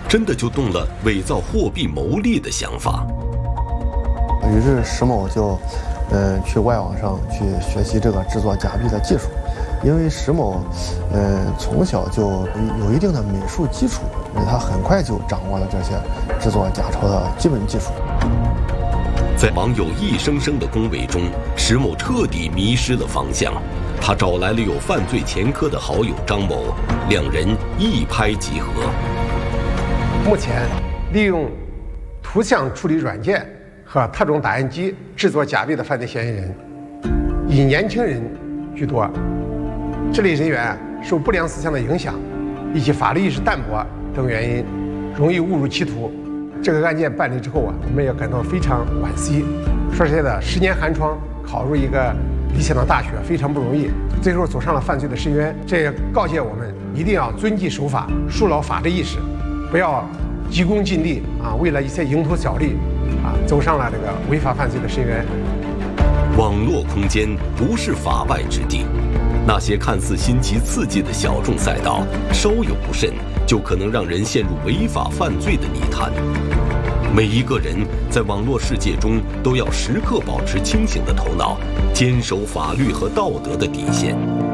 真的就动了伪造货币牟利的想法。 于是石某就，去外网上去学习这个制作假币的技术，因为石某，从小就有一定的美术基础，他很快就掌握了这些制作假钞的基本技术。 在网友一声声的恭维中，石某彻底迷失了方向。他找来了有犯罪前科的好友张某，两人一拍即合。 目前，利用图像处理软件和特种打印机制作假币的犯罪嫌疑人，以年轻人居多。这类人员受不良思想的影响，以及法律意识淡薄等原因，容易误入歧途。这个案件办理之后我们也感到非常惋惜。说实在的，10年寒窗考入一个理想的大学非常不容易，最后走上了犯罪的深渊。这也告诫我们一定要遵纪守法，树牢法治意识，不要急功近利为了一些蝇头小利走上了这个违法犯罪的深渊。 网络空间不是法外之地，那些看似新奇刺激的小众赛道，稍有不慎就可能让人陷入违法犯罪的泥潭。每一个人在网络世界中都要时刻保持清醒的头脑，坚守法律和道德的底线。